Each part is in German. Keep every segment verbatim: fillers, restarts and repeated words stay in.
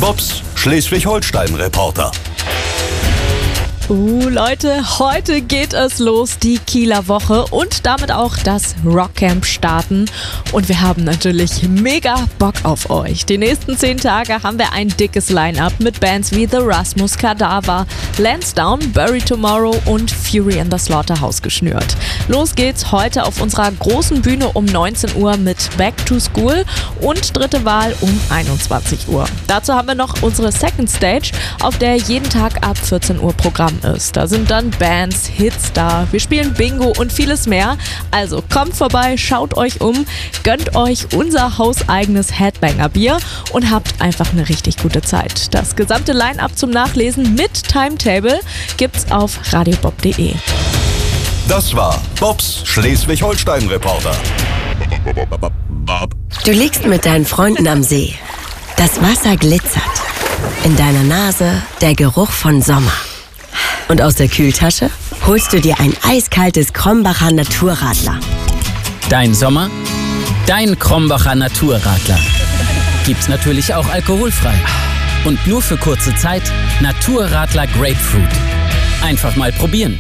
Bobs Schleswig-Holstein-Reporter. Uh, Leute, heute geht es los, die Kieler Woche und damit auch das Rockcamp starten. Und wir haben natürlich mega Bock auf euch. Die nächsten zehn Tage haben wir ein dickes Line-Up mit Bands wie The Rasmus, Kadaver, Lansdowne, Bury Tomorrow und Fury in the Slaughterhouse geschnürt. Los geht's heute auf unserer großen Bühne um neunzehn Uhr mit Back to School und dritte Wahl um einundzwanzig Uhr. Dazu haben wir noch unsere Second Stage, auf der jeden Tag ab vierzehn Uhr Programm ist. Da sind dann Bands, Hits da, wir spielen Bingo und vieles mehr. Also kommt vorbei, schaut euch um, gönnt euch unser hauseigenes Headbanger-Bier und habt einfach eine richtig gute Zeit. Das gesamte Line-Up zum Nachlesen mit Timetable gibt's auf radiobob punkt de. Das war Bobs Schleswig-Holstein-Reporter. Du liegst mit deinen Freunden am See. Das Wasser glitzert. In deiner Nase der Geruch von Sommer. Und aus der Kühltasche holst du dir ein eiskaltes Krombacher Naturradler. Dein Sommer, dein Krombacher Naturradler. Gibt's natürlich auch alkoholfrei. Und nur für kurze Zeit Naturradler Grapefruit. Einfach mal probieren.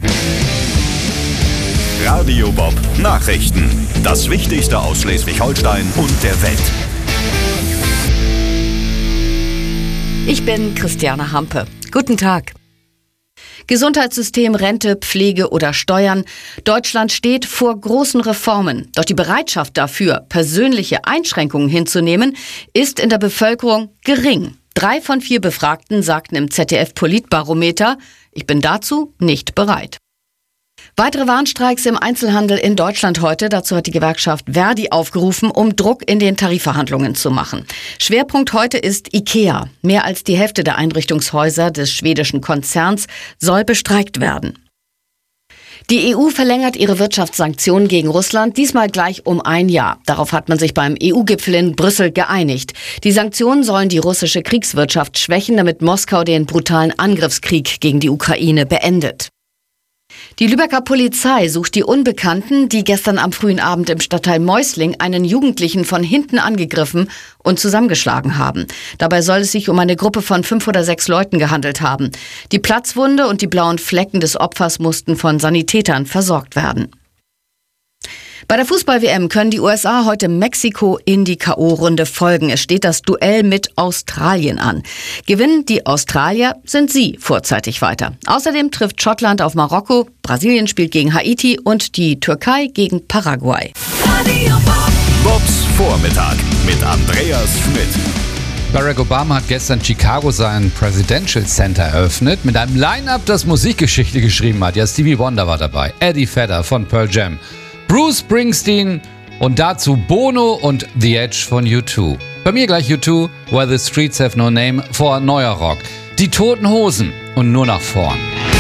Radio Bob Nachrichten. Das Wichtigste aus Schleswig-Holstein und der Welt. Ich bin Christiane Hampe. Guten Tag. Gesundheitssystem, Rente, Pflege oder Steuern. Deutschland steht vor großen Reformen. Doch die Bereitschaft dafür, persönliche Einschränkungen hinzunehmen, ist in der Bevölkerung gering. Drei von vier Befragten sagten im Z D F-Politbarometer, ich bin dazu nicht bereit. Weitere Warnstreiks im Einzelhandel in Deutschland heute. Dazu hat die Gewerkschaft Verdi aufgerufen, um Druck in den Tarifverhandlungen zu machen. Schwerpunkt heute ist IKEA. Mehr als die Hälfte der Einrichtungshäuser des schwedischen Konzerns soll bestreikt werden. Die E U verlängert ihre Wirtschaftssanktionen gegen Russland, diesmal gleich um ein Jahr. Darauf hat man sich beim E U-Gipfel in Brüssel geeinigt. Die Sanktionen sollen die russische Kriegswirtschaft schwächen, damit Moskau den brutalen Angriffskrieg gegen die Ukraine beendet. Die Lübecker Polizei sucht die Unbekannten, die gestern am frühen Abend im Stadtteil Meusling einen Jugendlichen von hinten angegriffen und zusammengeschlagen haben. Dabei soll es sich um eine Gruppe von fünf oder sechs Leuten gehandelt haben. Die Platzwunde und die blauen Flecken des Opfers mussten von Sanitätern versorgt werden. Bei der Fußball-W M können die U S A heute Mexiko in die K O-Runde folgen. Es steht das Duell mit Australien an. Gewinnen die Australier, sind sie vorzeitig weiter. Außerdem trifft Schottland auf Marokko, Brasilien spielt gegen Haiti und die Türkei gegen Paraguay. Bobs Vormittag mit Andreas Schmidt. Barack Obama hat gestern in Chicago sein Presidential Center eröffnet mit einem Line-Up, das Musikgeschichte geschrieben hat. Ja, Stevie Wonder war dabei, Eddie Vedder von Pearl Jam, Bruce Springsteen und dazu Bono und The Edge von U zwei. Bei mir gleich U zwei, Where the Streets Have No Name vor Neuer Rock. Die Toten Hosen und Nur nach vorn.